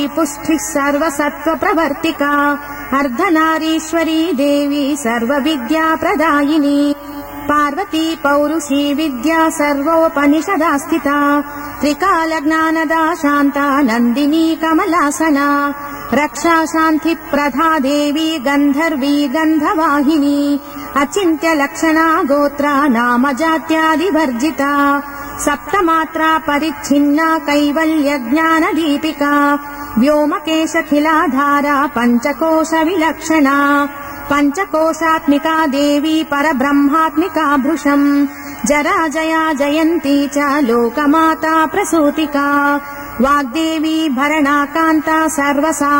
पुष्टिः सर्वसत्त्वप्रवर्तिका अर्धनारीश्वरी देवी सर्वविद्याप्रदायिनी पार्वती पौरुषी विद्या सर्वोपनिषदा स्थिता त्रिकालज्ञानदा शान्ता नन्दिनी कमलासना रक्षा शान्तिप्रधा देवी गन्धर्वी गन्धवाहिनी अचिन्त्यलक्षणा गोत्रा नाम जात्यादिवर्जिता सप्तमात्रा परिच्छिन्ना कैवल्यज्ञानदीपिका व्योमकेशखिलाधारा पञ्चकोशविलक्षणा पञ्चकोशात्मिका देवी परब्रह्मात्मिका भृशम् जराजया जयन्ती च लोकमाता प्रसूतिका वाग्देवी भरणाकान्ता सर्वसा